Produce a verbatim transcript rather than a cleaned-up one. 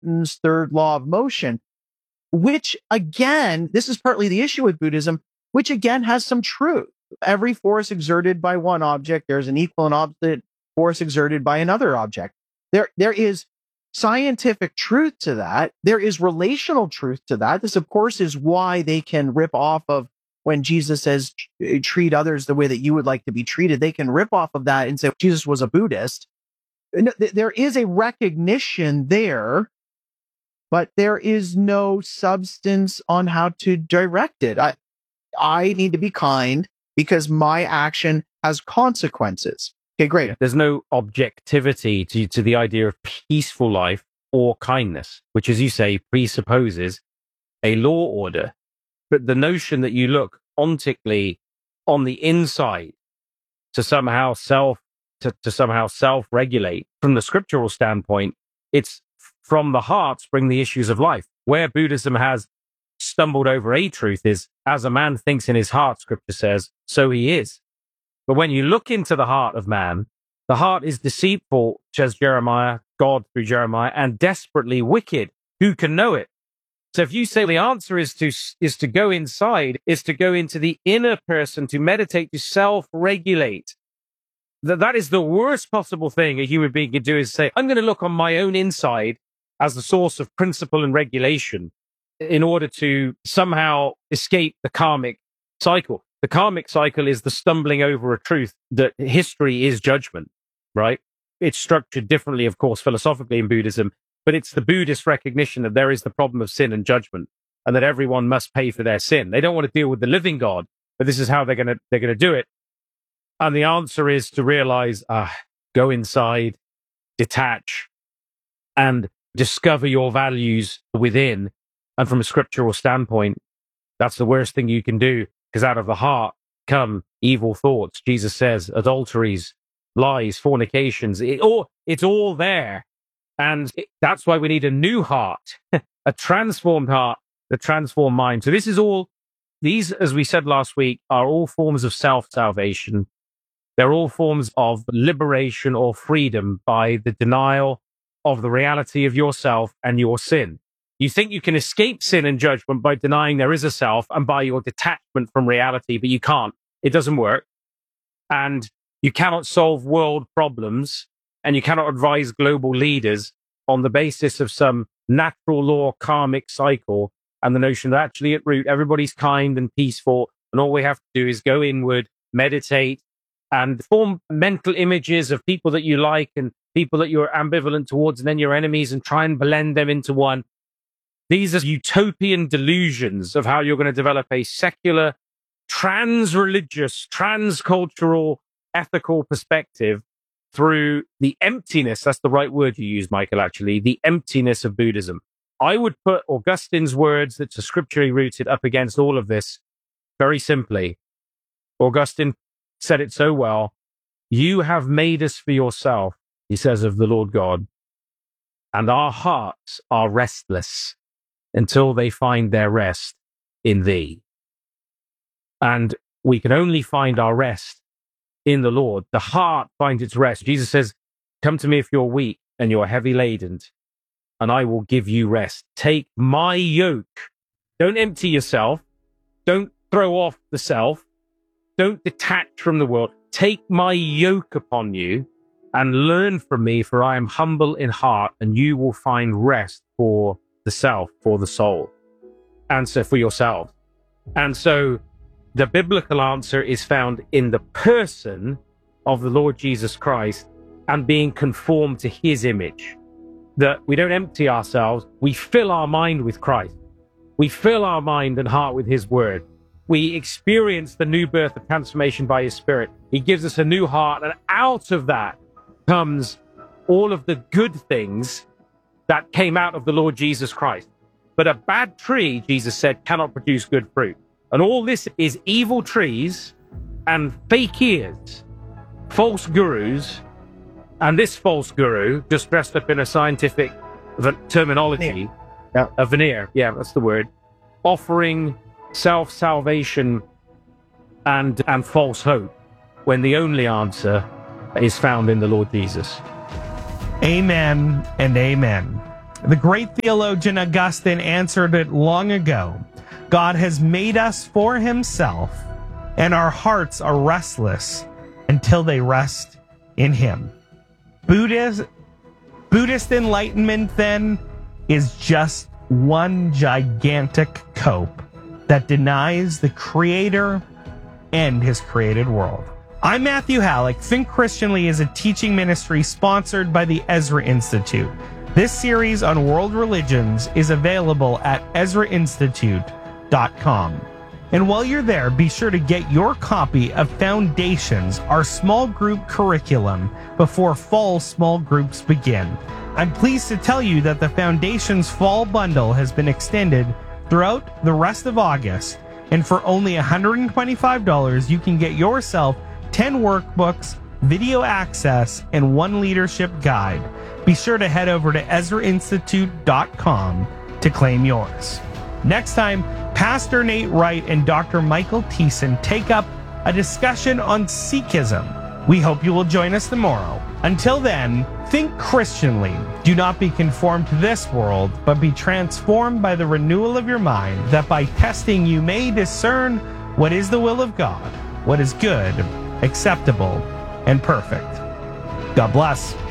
Newton's third law of motion, which again, this is partly the issue with Buddhism, which again has some truth. Every force exerted by one object, there's an equal and opposite force exerted by another object. There, there is scientific truth to that. There is relational truth to that. This, of course, is why they can rip off of when Jesus says, treat others the way that you would like to be treated. They can rip off of that and say Jesus was a Buddhist. There is a recognition there, but there is no substance on how to direct it. I, I need to be kind because my action has consequences. Okay, great. There's no objectivity to, to the idea of peaceful life or kindness, which, as you say, presupposes a law order. But the notion that you look ontically on the inside to somehow self to, to somehow self-regulate from the scriptural standpoint, it's from the heart spring the issues of life. Where Buddhism has stumbled over a truth is, as a man thinks in his heart, scripture says, so he is. But when you look into the heart of man, the heart is deceitful, says Jeremiah, God through Jeremiah, and desperately wicked. Who can know it? So if you say the answer is to is to go inside, is to go into the inner person, to meditate, to self-regulate, that that is the worst possible thing a human being can do, is say, I'm going to look on my own inside as the source of principle and regulation in order to somehow escape the karmic cycle. The karmic cycle is the stumbling over a truth that history is judgment, right? It's structured differently, of course, philosophically in Buddhism, but it's the Buddhist recognition that there is the problem of sin and judgment, and that everyone must pay for their sin. They don't want to deal with the living God, but this is how they're going to they're going to do it. And the answer is to realize, ah, go inside, detach, and discover your values within. And from a scriptural standpoint, that's the worst thing you can do, because out of the heart come evil thoughts. Jesus says adulteries, lies, fornications, it all, it's all there. And it, that's why we need a new heart, a transformed heart, a transformed mind. So this is all, these, as we said last week, are all forms of self-salvation. They're all forms of liberation or freedom by the denial of the reality of yourself and your sin. You think you can escape sin and judgment by denying there is a self and by your detachment from reality, but you can't. It doesn't work. And you cannot solve world problems, and you cannot advise global leaders on the basis of some natural law karmic cycle and the notion that actually at root everybody's kind and peaceful, and all we have to do is go inward, meditate, and form mental images of people that you like and people that you're ambivalent towards, and then your enemies, and try and blend them into one. These are utopian delusions of how you're going to develop a secular, trans-religious, trans-cultural, ethical perspective through the emptiness. That's the right word you use, Michael, actually, the emptiness of Buddhism. I would put Augustine's words, that's a scripturally rooted, up against all of this very simply. Augustine said it so well. You have made us for yourself, he says of the Lord God, and our hearts are restless until they find their rest in thee. And we can only find our rest in the Lord. The heart finds its rest. Jesus says, come to me if you're weak and you're heavy laden, and I will give you rest. Take my yoke. Don't empty yourself. Don't throw off the self. Don't detach from the world. Take my yoke upon you and learn from me, for I am humble in heart, and you will find rest for the self, for the soul, answer for yourself. And so the biblical answer is found in the person of the Lord Jesus Christ and being conformed to his image. That we don't empty ourselves, we fill our mind with Christ. We fill our mind and heart with his word. We experience the new birth of transformation by his spirit. He gives us a new heart, and out of that comes all of the good things that came out of the Lord Jesus Christ. But a bad tree, Jesus said, cannot produce good fruit. And all this is evil trees and fakirs, false gurus, and this false guru, just dressed up in a scientific terminology, yeah. a veneer, yeah, that's the word, offering self-salvation and, and false hope, when the only answer is found in the Lord Jesus. Amen and amen. The great theologian Augustine answered it long ago. God has made us for himself, and our hearts are restless until they rest in him. Buddhist, Buddhist enlightenment, then, is just one gigantic cope that denies the Creator and his created world. I'm Matthew Halleck. Think Christianly is a teaching ministry sponsored by the Ezra Institute. This series on world religions is available at ezra institute dot com. And while you're there, be sure to get your copy of Foundations, our small group curriculum, before fall small groups begin. I'm pleased to tell you that the Foundations Fall Bundle has been extended throughout the rest of August, and for only one hundred twenty-five dollars, you can get yourself ten workbooks, video access, and one leadership guide. Be sure to head over to ezra institute dot com to claim yours. Next time, Pastor Nate Wright and Doctor Michael Thiessen take up a discussion on Sikhism. We hope you will join us tomorrow. Until then, think Christianly. Do not be conformed to this world, but be transformed by the renewal of your mind, that by testing you may discern what is the will of God, what is good, acceptable, and perfect. God bless.